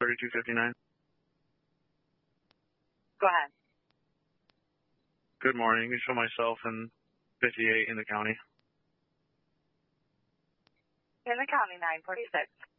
3259. Go ahead. Good morning. You show myself and 58 in the county. In the county, 946.